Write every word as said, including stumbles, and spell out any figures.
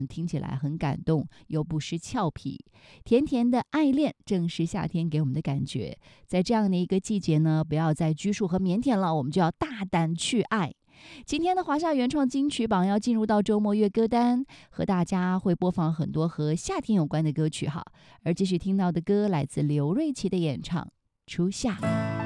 听起来很感动，又不失俏皮。甜甜的爱恋正是夏天给我们的感觉。在这样的一个季节呢，不要再拘束和腼腆了，我们就要大胆去爱。今天的华夏原创金曲榜要进入到周末月歌单，和大家会播放很多和夏天有关的歌曲哈。而继续听到的歌来自刘瑞琦的演唱《初夏》。